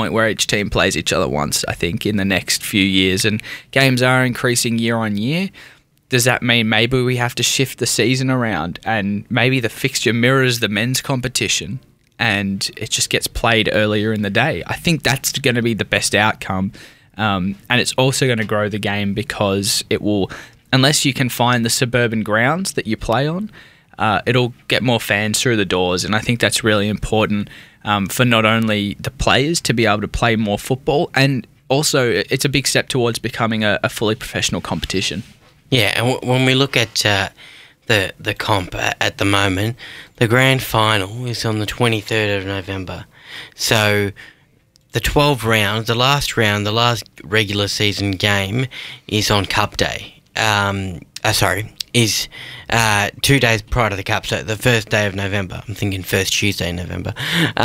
point where each team plays each other once, I think, in the next few years, and games are increasing year on year. Does that mean maybe we have to shift the season around and maybe the fixture mirrors the men's competition and it just gets played earlier in the day? I think that's going to be the best outcome. And it's also going to grow the game because it will, unless you can find the suburban grounds that you play on, it'll get more fans through the doors. And I think that's really important for not only the players to be able to play more football, and also it's a big step towards becoming a fully professional competition. Yeah, and when we look at the comp at the moment, the grand final is on the 23rd of November. So the 12 rounds, the last regular season game is on Cup Day. Is 2 days prior to the Cup, so the first day of November. I'm thinking first Tuesday in November.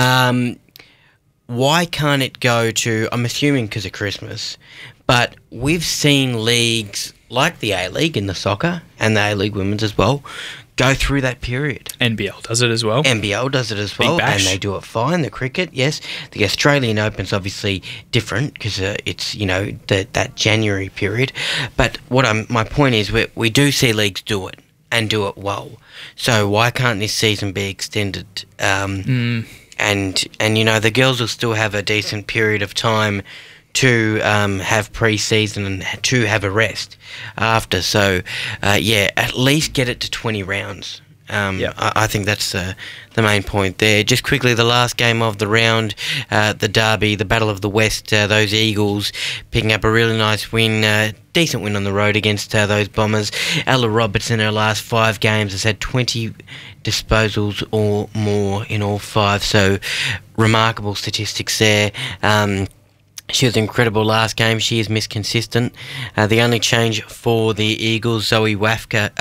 Why can't it go to, I'm assuming because of Christmas, but we've seen leagues like the A-League in the soccer and the A-League women's as well go through that period. NBL does it as well. NBL does it as well, and they do it fine. The cricket, yes. The Australian Open's obviously different because it's, that January period. But my point is we do see leagues do it and do it well. So why can't this season be extended? And the girls will still have a decent period of time to have pre-season and to have a rest after. So, at least get it to 20 rounds. I think that's the main point there. Just quickly, the last game of the round, the derby, the Battle of the West, those Eagles picking up a really nice win, decent win on the road against those Bombers. Ella Roberts in her last 5 games has had 20 disposals or more in all 5, so remarkable statistics there. She was incredible last game. She is consistent. The only change for the Eagles, Zoe Wakfer,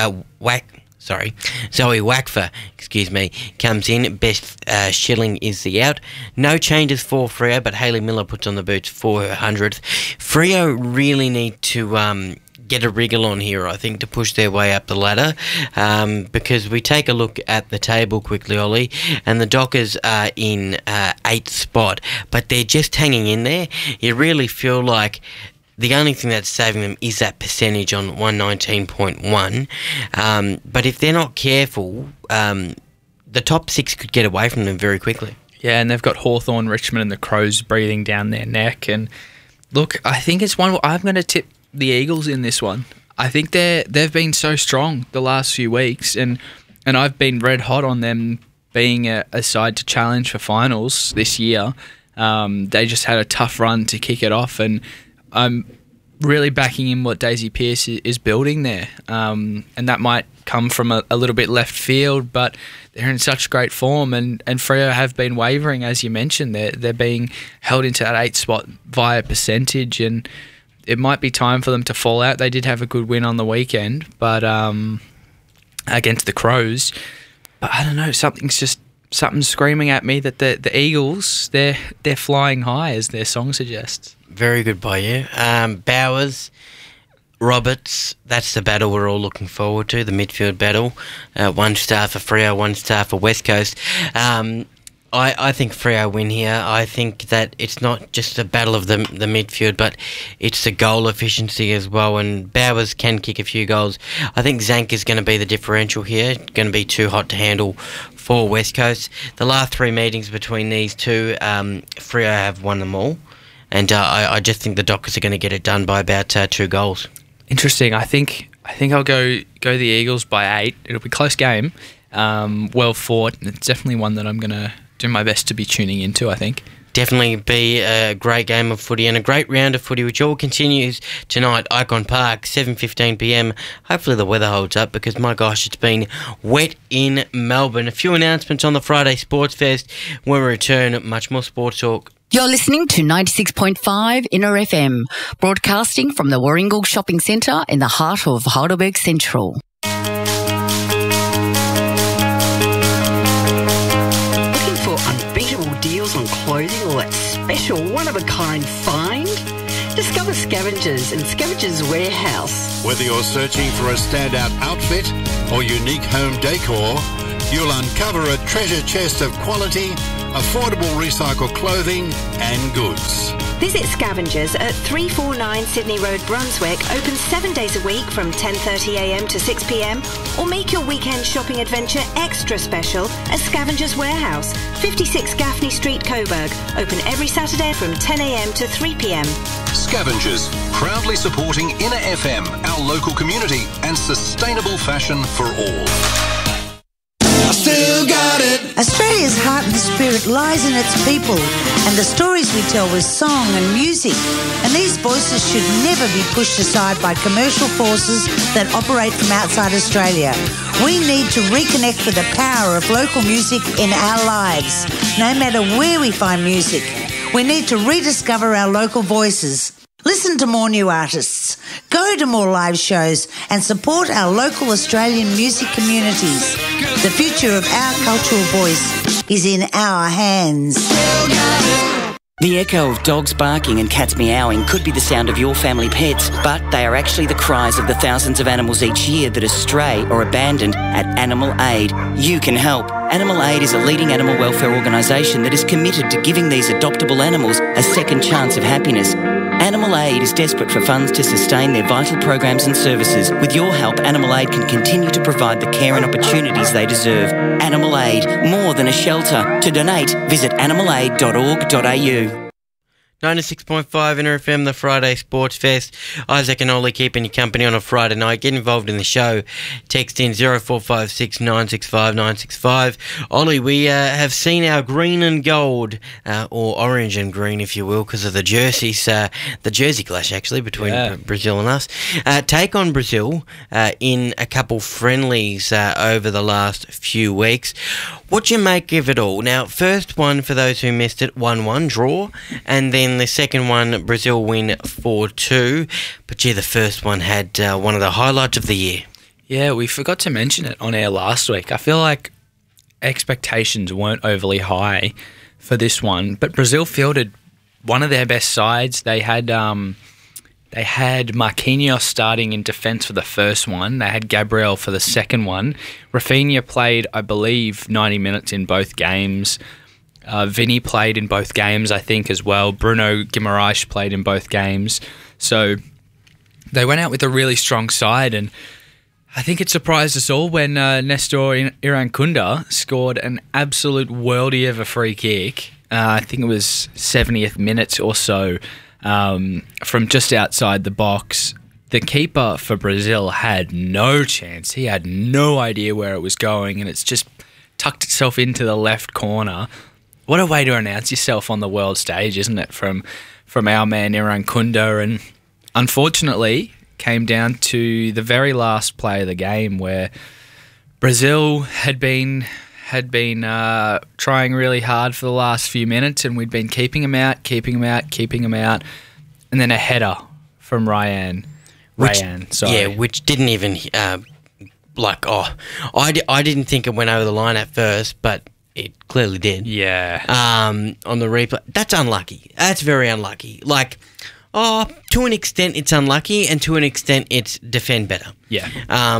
comes in. Beth Schilling is the out. No changes for Freo, but Hayley Miller puts on the boots for her 100th. Freo really need to get a wriggle on here, I think, to push their way up the ladder, because we take a look at the table quickly, Ollie, and the Dockers are in 8th spot, but they're just hanging in there. You really feel like the only thing that's saving them is that percentage on 119.1, but if they're not careful, the top 6 could get away from them very quickly. Yeah, and they've got Hawthorn, Richmond and the Crows breathing down their neck. And look, I think it's one I'm going to tip the Eagles in this one. I think they've been so strong the last few weeks, and I've been red hot on them being a side to challenge for finals this year. They just had a tough run to kick it off, and I'm really backing in what Daisy Pearce is building there. And that might come from a little bit left field, but they're in such great form, and Freo have been wavering, as you mentioned. They're being held into that 8th spot via percentage, and it might be time for them to fall out. They did have a good win on the weekend, but against the Crows. But I don't know, something's screaming at me that the Eagles, they're flying high, as their song suggests. Very good by you. Bowers, Roberts, that's the battle we're all looking forward to, the midfield battle. 1 star for Freo, 1 star for West Coast. I think Freo win here. I think that it's not just a battle of the midfield, but it's the goal efficiency as well, and Bowers can kick a few goals. I think Zank is going to be the differential here, going to be too hot to handle for West Coast. The last 3 meetings between these two, Freo have won them all, and I just think the Dockers are going to get it done by about 2 goals. Interesting. I think I'll go the Eagles by 8. It'll be a close game, well fought, and it's definitely one that I'm going to do my best to be tuning into, I think. Definitely be a great game of footy and a great round of footy, which all continues tonight, Icon Park, 7:15pm. Hopefully the weather holds up, because my gosh, it's been wet in Melbourne. A few announcements on the Friday Sports Fest. When we return, much more sports talk. You're listening to 96.5 Inner FM, broadcasting from the Warringal Shopping Centre in the heart of Heidelberg Central. Deals on clothing or that special one-of-a-kind find? Discover Scavengers and Scavengers Warehouse. Whether you're searching for a standout outfit or unique home decor, you'll uncover a treasure chest of quality affordable recycled clothing and goods. Visit Scavengers at 349 Sydney Road, Brunswick, open 7 days a week from 10:30am to 6pm, or make your weekend shopping adventure extra special at Scavengers Warehouse, 56 Gaffney Street, Coburg, open every Saturday from 10am to 3pm. Scavengers, proudly supporting Inner FM, our local community, and sustainable fashion for all. I still got it. Australia's heart and spirit lies in its people and the stories we tell with song and music. And these voices should never be pushed aside by commercial forces that operate from outside Australia. We need to reconnect with the power of local music in our lives, no matter where we find music. We need to rediscover our local voices. Listen to more new artists, go to more live shows and support our local Australian music communities. The future of our cultural voice is in our hands. The echo of dogs barking and cats meowing could be the sound of your family pets, but they are actually the cries of the thousands of animals each year that are stray or abandoned at Animal Aid. You can help. Animal Aid is a leading animal welfare organisation that is committed to giving these adoptable animals a second chance of happiness. Animal Aid is desperate for funds to sustain their vital programs and services. With your help, Animal Aid can continue to provide the care and opportunities they deserve. Animal Aid, more than a shelter. To donate, visit animalaid.org.au. 96.5 Inter FM, the Friday Sports Fest. Isaac and Ollie keeping you company on a Friday night. Get involved in the show. Text in 0456 965 965. Ollie, we have seen our green and gold, or orange and green, if you will, because of the jerseys, the jersey clash actually between Brazil and us. Take on Brazil in a couple friendlies over the last few weeks. What do you make of it all? Now, first one, for those who missed it, 1-1 draw, and then the second one, Brazil win 4-2. But gee, the first one had one of the highlights of the year. Yeah, we forgot to mention it on air last week. I feel like expectations weren't overly high for this one, but Brazil fielded one of their best sides. They had Marquinhos starting in defence for the first one. They had Gabriel for the second one. Rafinha played, I believe, 90 minutes in both games. Vinny played in both games, I think, as well. Bruno Guimaraes played in both games. So they went out with a really strong side, and I think it surprised us all when Nestor Irankunda scored an absolute worldie of a free kick. I think it was 70th minute or so. From just outside the box. The keeper for Brazil had no chance. He had no idea where it was going, and it's just tucked itself into the left corner. What a way to announce yourself on the world stage, isn't it, from our man Irankunda? And unfortunately, came down to the very last play of the game where Brazil had been trying really hard for the last few minutes, and we'd been keeping him out, and then a header from Ryan. Which didn't even I didn't think it went over the line at first, but it clearly did. Yeah. On the replay, that's unlucky. That's very unlucky. To an extent, it's unlucky, and to an extent, it's defend better. Yeah.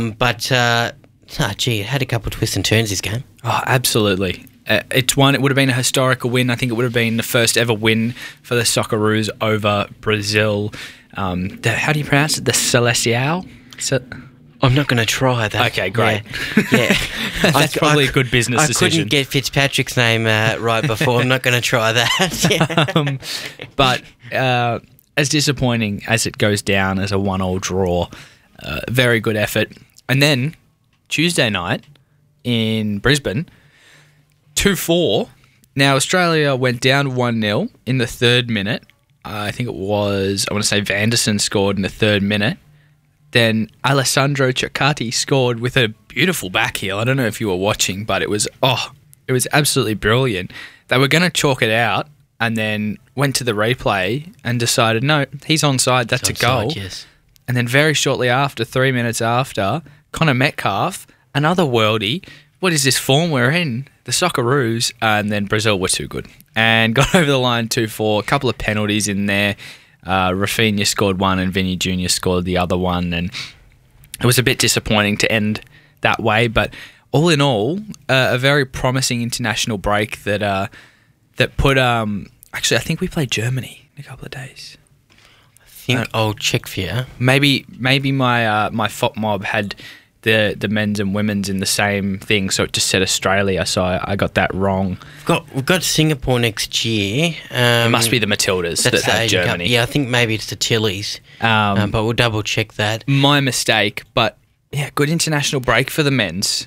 It had a couple of twists and turns this game. Oh, absolutely. It would have been a historical win. I think it would have been the first ever win for the Socceroos over Brazil. How do you pronounce it? The Seleção? I'm not going to try that. Okay, great. Yeah. That's probably a good business decision. I couldn't get Fitzpatrick's name right before. I'm not going to try that. But as disappointing as it goes down as a 1-1 draw, very good effort. And then Tuesday night in Brisbane, 2-4. Now, Australia went down 1-0 in the third minute. I think it was, I want to say Vanderson scored in the third minute. Then Alessandro Ciccati scored with a beautiful back heel. I don't know if you were watching, but it was absolutely brilliant. They were going to chalk it out and then went to the replay and decided, no, he's onside, that's a goal. Yes. And then very shortly after, 3 minutes after, Connor Metcalf, another worldie. What is this form we're in? The Socceroos, and then Brazil were too good and got over the line 2-4. A couple of penalties in there. Rafinha scored one and Vinny Jr. scored the other one, and it was a bit disappointing to end that way. But all in all, a very promising international break that that put actually I think we played Germany in a couple of days. I'll check for you. Maybe my my FOP mob had the men's and women's in the same thing, so it just said Australia, so I got that wrong. We've got Singapore next year. It must be the Matildas that have Germany. Yeah, I think maybe it's the Tillies, but we'll double check that. My mistake, but yeah, good international break for the men's.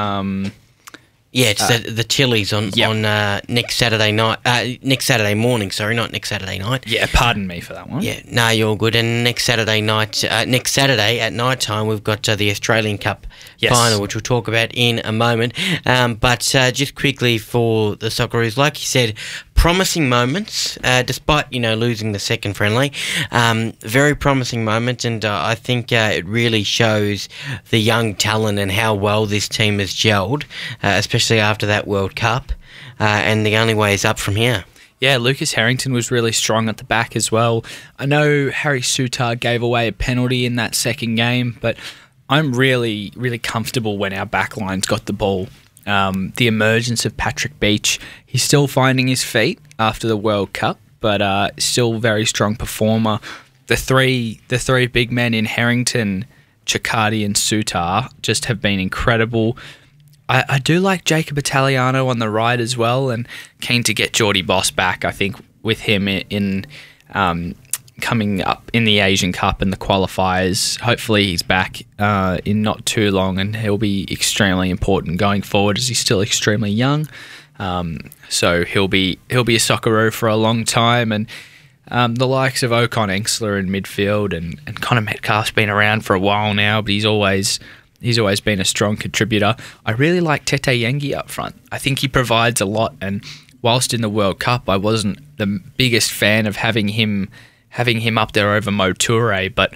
Yeah, it's the Tillies on next Saturday night. Next Saturday morning, sorry, not next Saturday night. Yeah, pardon me for that one. Yeah, no, you're good. And next Saturday night, next Saturday at night time, we've got the Australian Cup final, which we'll talk about in a moment. But just quickly for the Socceroos, like you said, promising moments, despite losing the second friendly. Very promising moments, and I think it really shows the young talent and how well this team has gelled, especially after that World Cup. And the only way is up from here. Yeah, Lucas Harrington was really strong at the back as well. I know Harry Souttar gave away a penalty in that second game, but I'm really, really comfortable when our backline's got the ball. The emergence of Patrick Beach, he's still finding his feet after the World Cup, but still very strong performer. The three big men in Harrington, Ciccardi and Souttar just have been incredible. I do like Jacob Italiano on the right as well, and keen to get Geordie Boss back, I think, with him in coming up in the Asian Cup and the qualifiers. Hopefully he's back in not too long, and he'll be extremely important going forward as he's still extremely young. So he'll be a Socceroo for a long time, and the likes of Ocon Engsler in midfield and Connor Metcalf's been around for a while now, but he's always been a strong contributor. I really like Tete Yengi up front. I think he provides a lot, and whilst in the World Cup I wasn't the biggest fan of having him up there over Mo Toure, but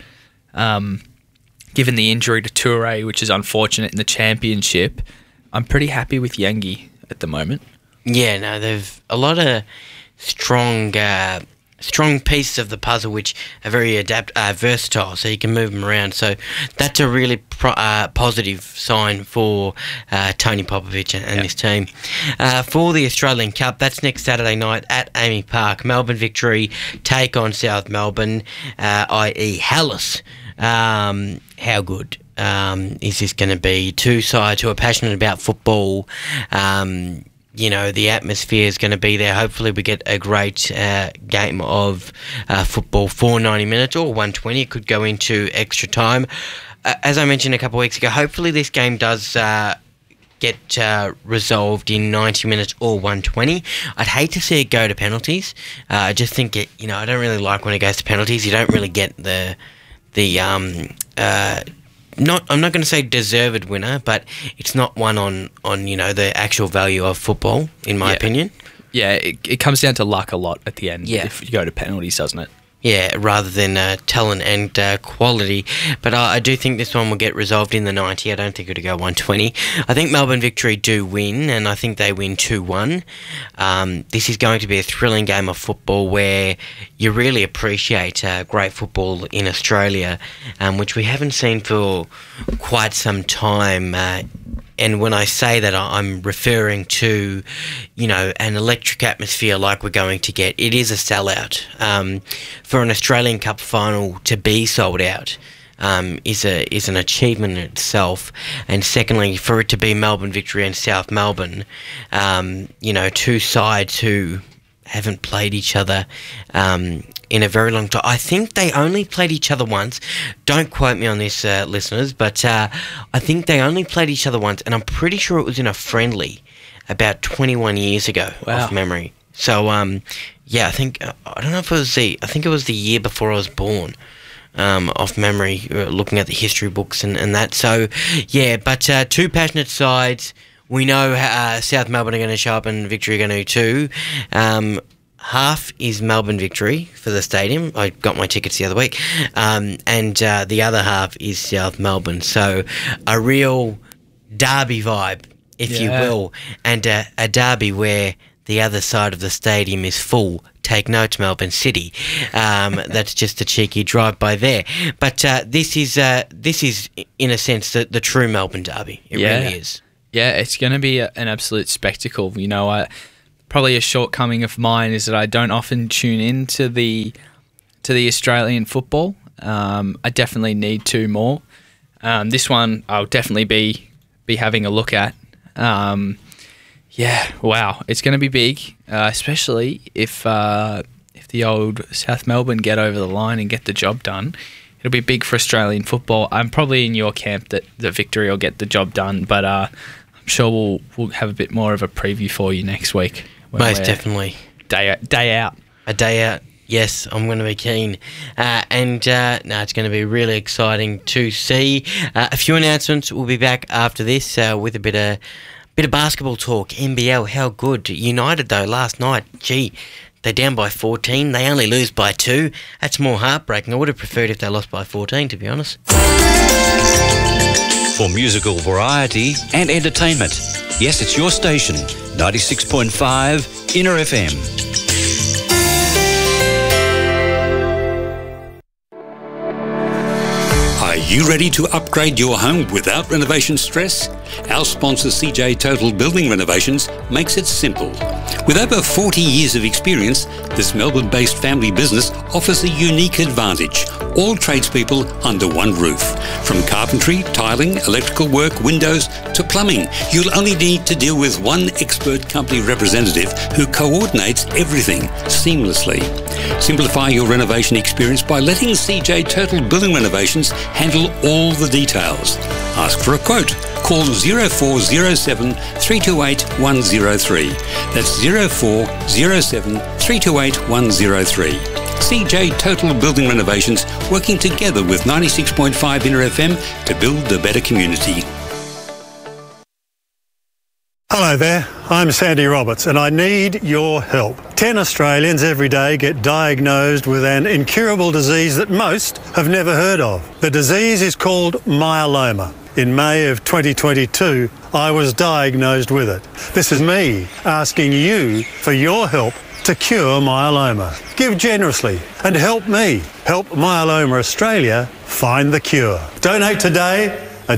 given the injury to Toure, which is unfortunate in the championship, I'm pretty happy with Yengi at the moment. Yeah, no, they've a lot of strong pieces of the puzzle which are very versatile, so you can move them around. So that's a really positive sign for Tony Popovic and this team. For the Australian Cup, that's next Saturday night at Amy Park. Melbourne Victory take on South Melbourne, i.e. Hallis. How good is this going to be? Two sides who are passionate about football. The atmosphere is going to be there. Hopefully we get a great game of football for 90 minutes or 120. It could go into extra time. As I mentioned a couple of weeks ago, hopefully this game does get resolved in 90 minutes or 120. I'd hate to see it go to penalties. I just think I don't really like when it goes to penalties. You don't really get I'm not going to say deserved winner, but it's not one on the actual value of football, in my opinion. Yeah, it comes down to luck a lot at the end if you go to penalties, doesn't it? Yeah, rather than talent and quality. But I do think this one will get resolved in the 90. I don't think it'll go 120. I think Melbourne Victory do win, and I think they win 2-1. This is going to be a thrilling game of football where you really appreciate great football in Australia, which we haven't seen for quite some time. And when I say that, I'm referring to, an electric atmosphere like we're going to get. It is a sellout. For an Australian Cup final to be sold out is an achievement in itself. And secondly, for it to be Melbourne Victory and South Melbourne, two sides who haven't played each other in a very long time. I think they only played each other once. Don't quote me on this, listeners, but I think they only played each other once, and I'm pretty sure it was in a friendly about 21 years ago, off memory. So, I think, I don't know if it was I think it was the year before I was born, off memory, looking at the history books and that. So, but two passionate sides. We know South Melbourne are going to show up and Victory are going to too. Half is Melbourne Victory for the stadium. I got my tickets the other week. And the other half is South Melbourne. So a real derby vibe, if you will. And a derby where the other side of the stadium is full. Take note, Melbourne City. That's just a cheeky drive-by there. But this is in a sense, the true Melbourne derby. It really is. Yeah, it's going to be an absolute spectacle. probably a shortcoming of mine is that I don't often tune in to the Australian football. I definitely need to more. This one I'll definitely be having a look at. Yeah, wow, it's going to be big, especially if the old South Melbourne get over the line and get the job done. It'll be big for Australian football. I'm probably in your camp that Victory will get the job done, but I'm sure we'll have a bit more of a preview for you next week. Most definitely. Day out. A day out. Yes, I'm going to be keen. It's going to be really exciting to see. A few announcements. We'll be back after this with a bit of basketball talk. NBL, how good. United, though, last night, gee, they're down by 14. They only lose by 2. That's more heartbreaking. I would have preferred if they lost by 14, to be honest. For musical variety and entertainment, yes, it's your station, 96.5 Inner FM. Are you ready to upgrade your home without renovation stress? Our sponsor CJ Total Building Renovations makes it simple. With over 40 years of experience, this Melbourne-based family business offers a unique advantage. All tradespeople under one roof. From carpentry, tiling, electrical work, windows to plumbing, you'll only need to deal with one expert company representative who coordinates everything seamlessly. Simplify your renovation experience by letting CJ Total Building Renovations handle all the details. Ask for a quote. Call 0407 328 103. That's 0407 328 103. CJ Total Building Renovations, working together with 96.5 Inner FM to build a better community. Hello there, I'm Sandy Roberts and I need your help. 10 Australians every day get diagnosed with an incurable disease that most have never heard of. The disease is called myeloma. In May of 2022, I was diagnosed with it. This is me asking you for your help to cure myeloma. Give generously and help me help Myeloma Australia find the cure. Donate today at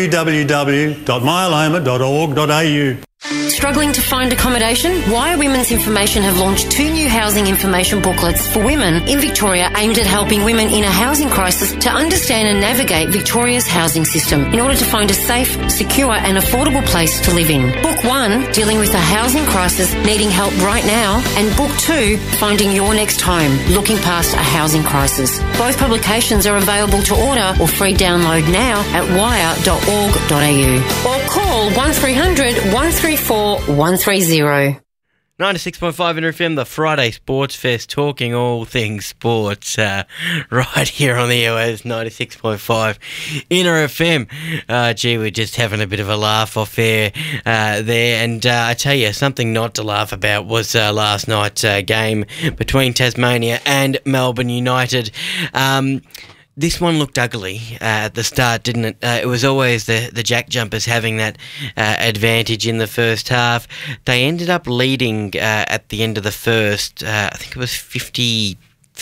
www.myeloma.org.au. Struggling to find accommodation? Wire Women's Information have launched 2 new housing information booklets for women in Victoria aimed at helping women in a housing crisis to understand and navigate Victoria's housing system in order to find a safe, secure and affordable place to live in. Book 1, dealing with a housing crisis, needing help right now, and Book 2, finding your next home, looking past a housing crisis. Both publications are available to order or free download now at wire.org.au or call 1300 134 130. 96.5 Inner FM, the Friday Sports Fest, talking all things sports, right here on the airwaves, 96.5 Inner FM. We're just having a bit of a laugh off air there, and I tell you, something not to laugh about was last night's game between Tasmania and Melbourne United. This one looked ugly at the start, didn't it? It was always the Jack Jumpers having that advantage in the first half. They ended up leading at the end of the first, I think it was 52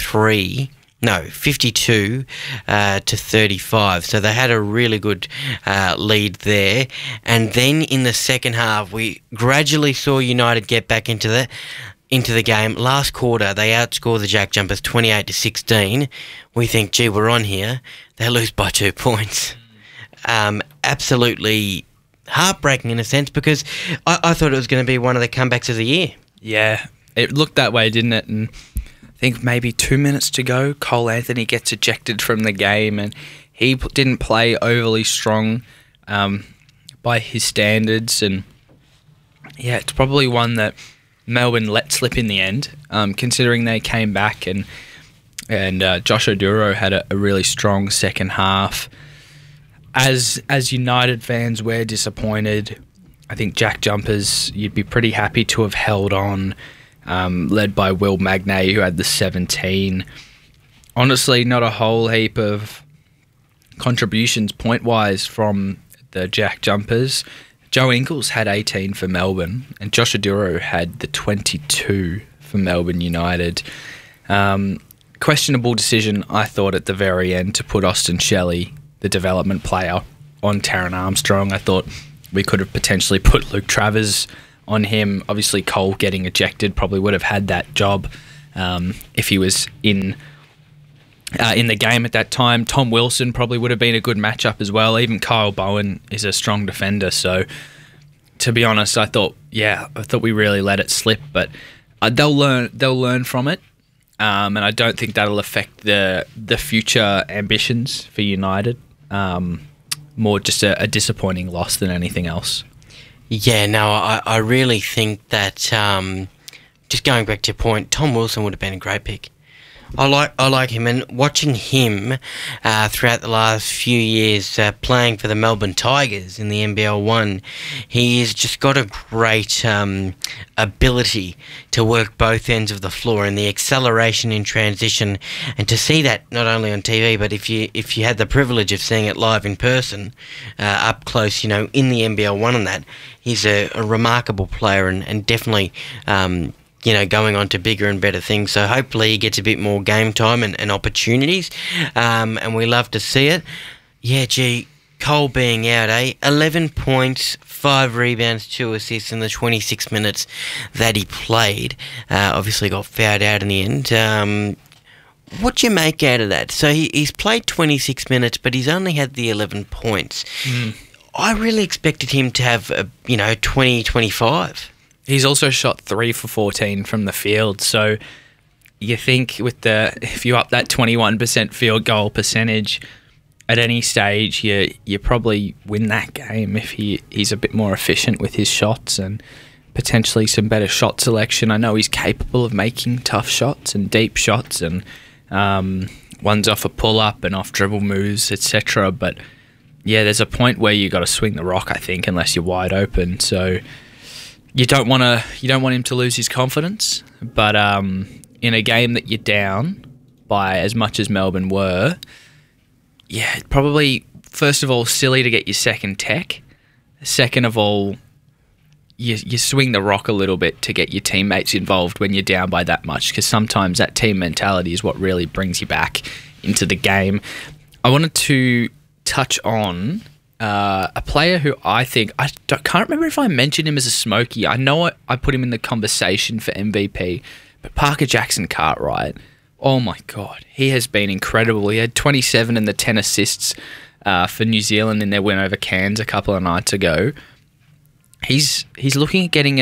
to 35. So they had a really good lead there. And then in the second half, we gradually saw United get back into the game. Last quarter, they outscored the Jack Jumpers 28-16. We think, gee, we're on here. They lose by 2 points. Absolutely heartbreaking in a sense, because I thought it was going to be one of the comebacks of the year. Yeah, it looked that way, didn't it? And I think maybe 2 minutes to go, Cole Anthony gets ejected from the game, and he didn't play overly strong by his standards. And yeah, it's probably one that Melbourne let slip in the end, considering they came back and Josh Oduro had a really strong second half. As United fans, we're disappointed. I think Jack Jumpers, you'd be pretty happy to have held on, led by Will Magnay, who had the 17. Honestly, not a whole heap of contributions point-wise from the Jack Jumpers. Joe Ingles had 18 for Melbourne, and Josh Oduro had the 22 for Melbourne United. Questionable decision, I thought, at the very end to put Austin Shelley, the development player, on Taron Armstrong. I thought we could have potentially put Luke Travers on him. Obviously, Cole getting ejected probably would have had that job if he was in the game at that time. Tom Wilson probably would have been a good matchup as well. Even Kyle Bowen is a strong defender. So, to be honest, I thought we really let it slip. But they'll learn from it, and I don't think that'll affect the future ambitions for United. More just a disappointing loss than anything else. Yeah, no, I really think that, just going back to your point, Tom Wilson would have been a great pick. I like him, and watching him throughout the last few years playing for the Melbourne Tigers in the NBL 1, he's just got a great ability to work both ends of the floor, and the acceleration in transition, and to see that not only on TV, but if you had the privilege of seeing it live in person, up close, in the NBL 1 and that, he's a remarkable player and definitely going on to bigger and better things. So hopefully he gets a bit more game time and opportunities, and we love to see it. Yeah, gee, Cole being out, 11 points, 5 rebounds, 2 assists in the 26 minutes that he played. Obviously got fouled out in the end. What do you make out of that? So he's played 26 minutes, but he's only had the 11 points. I really expected him to have, 20, 25. He's also shot 3 for 14 from the field, so you think if you up that 21% field goal percentage at any stage, you probably win that game if he's a bit more efficient with his shots and potentially some better shot selection. I know he's capable of making tough shots and deep shots, and ones off a pull-up and off dribble moves, etc. But yeah, there's a point where you got to swing the rock, I think, unless you're wide open. So you don't want him to lose his confidence, but in a game that you're down by as much as Melbourne were, yeah, probably first of all silly to get your second tech. Second of all, you swing the rock a little bit to get your teammates involved when you're down by that much, because sometimes that team mentality is what really brings you back into the game. I wanted to touch on a player who I think, can't remember if I mentioned him as a smoky. I know I put him in the conversation for MVP, but Parker Jackson Cartwright, oh my God, he has been incredible. He had 27 and the 10 assists for New Zealand in their win over Cairns a couple of nights ago. He's looking at getting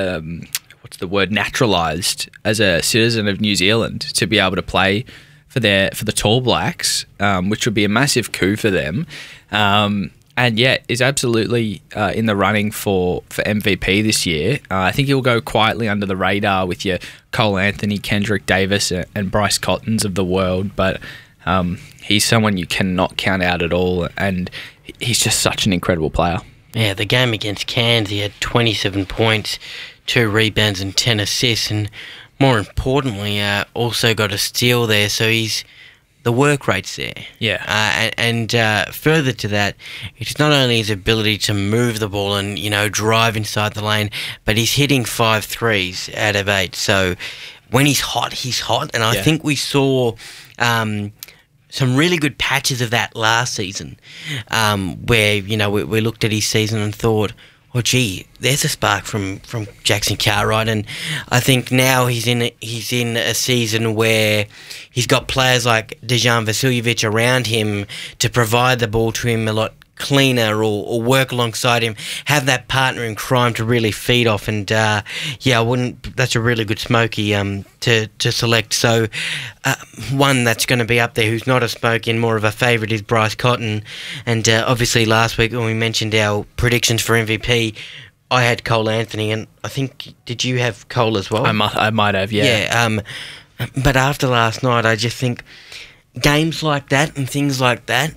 naturalised as a citizen of New Zealand to be able to play for the Tall Blacks, which would be a massive coup for them. And yeah, is absolutely in the running for MVP this year. I think he'll go quietly under the radar with your Cole Anthony, Kendrick Davis, and Bryce Cottons of the world, but he's someone you cannot count out at all, and he's just such an incredible player. Yeah, the game against Cairns, he had 27 points, 2 rebounds and 10 assists, and more importantly, also got a steal there, so the work rate's there. Yeah. And further to that, it's not only his ability to move the ball and, drive inside the lane, but he's hitting 5 threes out of 8. So when he's hot, he's hot. And I think we saw some really good patches of that last season, where, we looked at his season and thought, oh, gee, there's a spark from Jackson Cartwright, and I think now he's in a season where he's got players like Dejan Vasiljevic around him to provide the ball to him a lot cleaner or work alongside him, have that partner in crime to really feed off, and that's a really good smoky to select. So one that's going to be up there who's not a smoky and more of a favourite is Bryce Cotton, and obviously last week when we mentioned our predictions for MVP, I had Cole Anthony, and I think, did you have Cole as well? I might have, yeah. Yeah, but after last night, I just think games like that and things like that,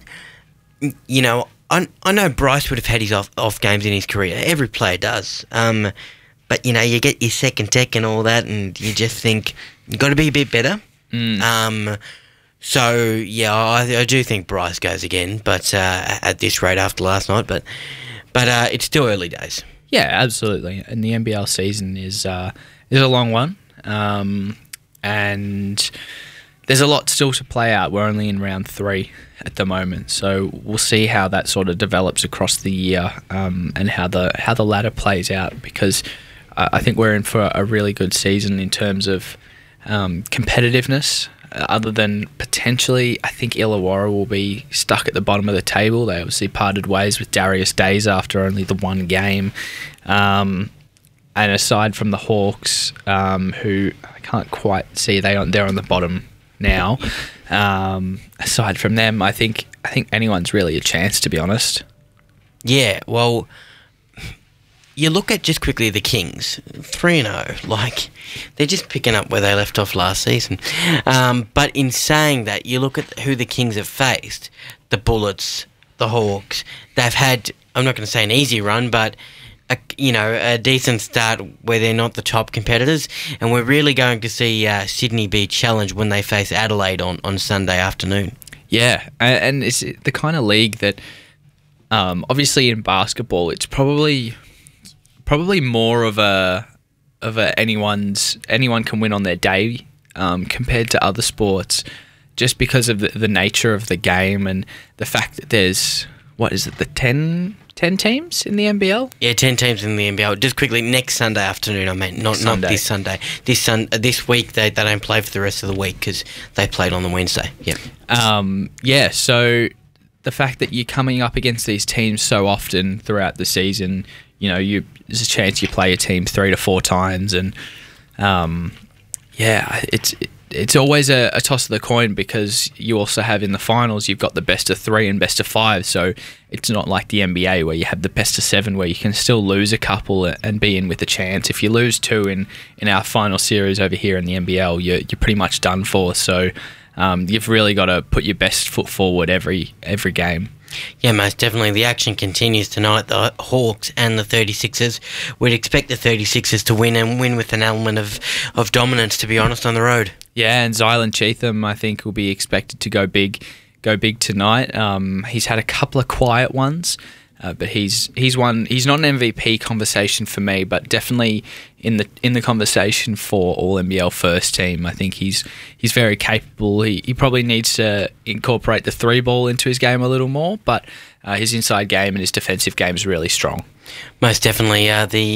I know Bryce would have had his off games in his career. Every player does. But, you get your second tech and all that, and you just think, you've got to be a bit better. So, yeah, I do think Bryce goes again, but at this rate after last night. But it's still early days. Yeah, absolutely. And the NBL season is a long one. And there's a lot still to play out. We're only in round 3 at the moment, so we'll see how that sort of develops across the year, and how the ladder plays out, because I think we're in for a really good season in terms of competitiveness. Other than potentially, I think Illawarra will be stuck at the bottom of the table. They obviously parted ways with Darius Days after only the one game. And aside from the Hawks, who I can't quite see, they're on the bottom now. Aside from them, I think anyone's really a chance, to be honest. Yeah, well, you look at just quickly the Kings, 3-0, like they're just picking up where they left off last season. But in saying that, you look at who the Kings have faced, the Bullets, the Hawks. They've had, I'm not going to say an easy run, but a decent start where they're not the top competitors, and we're really going to see Sydney be challenged when they face Adelaide on Sunday afternoon. Yeah, and it's the kind of league that, obviously in basketball, it's probably more of a anyone can win on their day compared to other sports, just because of the nature of the game and the fact that there's, what is it, the 10 teams in the NBL? Yeah, 10 teams in the NBL. Just quickly, next Sunday afternoon, I mean, not this Sunday. This week, they don't play for the rest of the week because they played on the Wednesday. Yeah. So the fact that you're coming up against these teams so often throughout the season, there's a chance you play a team 3 to 4 times, and it's always a toss of the coin, because you also have in the finals, you've got the best of 3 and best of 5, so it's not like the NBA where you have the best of 7 where you can still lose a couple and be in with a chance. If you lose 2 in our final series over here in the NBL, you're pretty much done for. So you've really got to put your best foot forward every game. Yeah, most definitely. The action continues tonight. The Hawks and the 36ers. We'd expect the 36ers to win, and win with an element of dominance, to be honest, on the road. Yeah, and Zylan Cheatham, I think, will be expected to go big tonight. He's had a couple of quiet ones, but he's not an MVP conversation for me, but definitely in the conversation for All NBL first team. I think he's very capable. He probably needs to incorporate the 3 ball into his game a little more, but his inside game and his defensive game is really strong. Most definitely.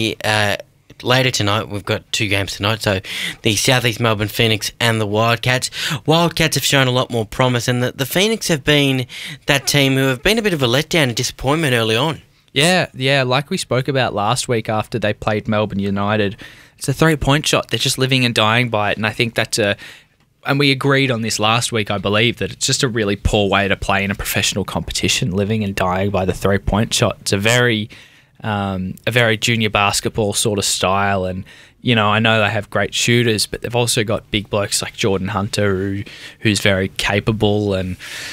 Later tonight, we've got 2 games tonight, so the South East Melbourne Phoenix and the Wildcats. Wildcats have shown a lot more promise, and the Phoenix have been that team who have been a bit of a letdown and disappointment early on. Yeah, like we spoke about last week after they played Melbourne United, it's a 3-point shot. They're just living and dying by it, and I think that's and we agreed on this last week, I believe, that it's just a really poor way to play in a professional competition, living and dying by the 3-point shot. It's a very junior basketball sort of style, and I know they have great shooters, but they've also got big blokes like Jordan Hunter who's very capable, and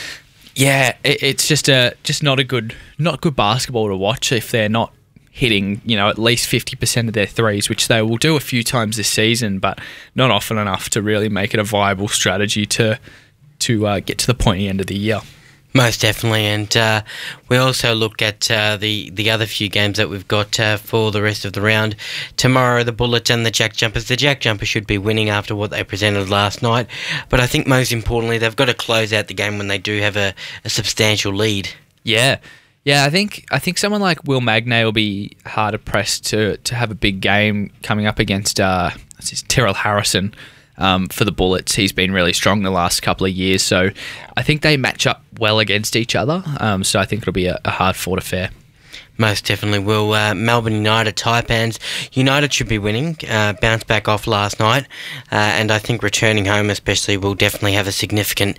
it's just not good basketball to watch if they're not hitting at least 50% of their threes, which they will do a few times this season, but not often enough to really make it a viable strategy to get to the pointy end of the year. Most definitely, and we also look at the other few games that we've got for the rest of the round. Tomorrow, the Bullets and the Jack Jumpers. The Jack Jumpers should be winning after what they presented last night, but I think most importantly, they've got to close out the game when they do have a substantial lead. Yeah, I think someone like Will Magnay will be harder pressed to have a big game coming up against Tyrrell Harrison. For the Bullets, he's been really strong the last couple of years, so I think they match up well against each other, so I think it'll be a hard-fought affair. Most definitely will. Melbourne United, Taipans. United should be winning, bounced back off last night, and I think returning home especially will definitely have a significant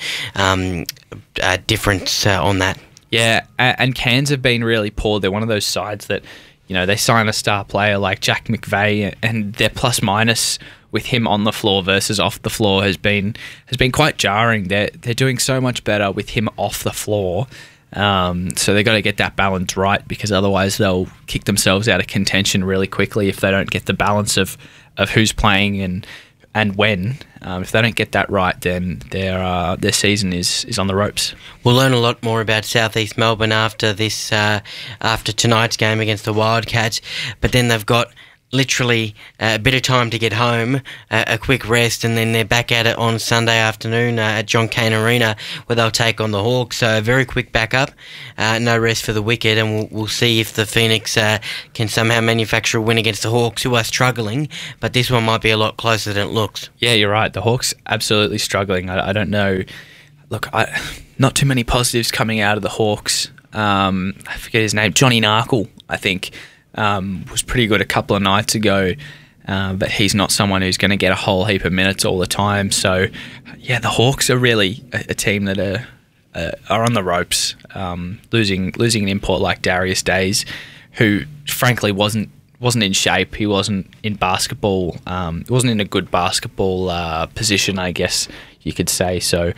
difference on that. Yeah, and Cairns have been really poor. They're one of those sides that, they sign a star player like Jack McVeigh, and their plus-minus with him on the floor versus off the floor has been quite jarring. They're doing so much better with him off the floor, so they've got to get that balance right, because otherwise they'll kick themselves out of contention really quickly if they don't get the balance of who's playing and when. If they don't get that right, then their season is on the ropes. We'll learn a lot more about South East Melbourne after tonight's game against the Wildcats, but then they've got literally a bit of time to get home, a quick rest, and then they're back at it on Sunday afternoon at John Cain Arena, where they'll take on the Hawks. So a very quick backup, no rest for the wicked, and we'll see if the Phoenix can somehow manufacture a win against the Hawks, who are struggling, but this one might be a lot closer than it looks. Yeah, you're right. The Hawks absolutely struggling. I don't know. Look, not too many positives coming out of the Hawks. I forget his name, Johnny Narkle, I think. Was pretty good a couple of nights ago, but he's not someone who's going to get a whole heap of minutes all the time. So, yeah, the Hawks are really a team that are on the ropes, losing an import like Darius Days, who frankly wasn't in shape. He wasn't in basketball. Wasn't in a good basketball position, I guess you could say. So.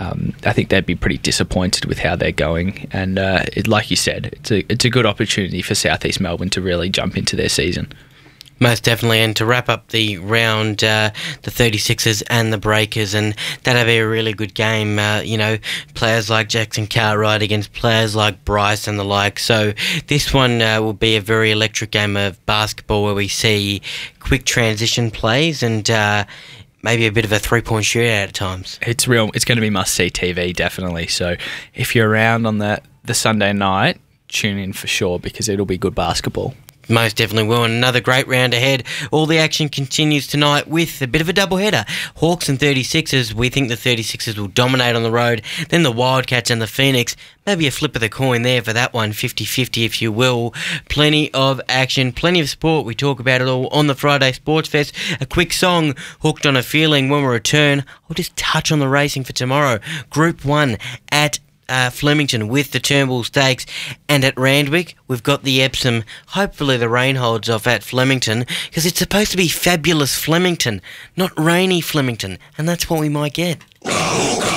I think they'd be pretty disappointed with how they're going, and like you said, it's a good opportunity for South East Melbourne to really jump into their season. Most definitely, and to wrap up the round, the 36ers and the Breakers, and that'll be a really good game. Players like Jackson Cartwright against players like Bryce and the like. So this one will be a very electric game of basketball where we see quick transition plays and maybe a bit of a three-point shootout at times. It's going to be must-see TV, definitely. So if you're around on the Sunday night, tune in for sure, because it'll be good basketball. Most definitely will. And another great round ahead. All the action continues tonight with a bit of a doubleheader. Hawks and 36ers. We think the 36ers will dominate on the road. Then the Wildcats and the Phoenix. Maybe a flip of the coin there for that one, 50-50 if you will. Plenty of action, plenty of sport. We talk about it all on the Friday Sports Fest. A quick song, Hooked on a Feeling. When we return, I'll just touch on the racing for tomorrow. Group 1 at Flemington with the Turnbull Stakes, and at Randwick we've got the Epsom. Hopefully the rain holds off at Flemington, because it's supposed to be fabulous Flemington, not rainy Flemington, and that's what we might get.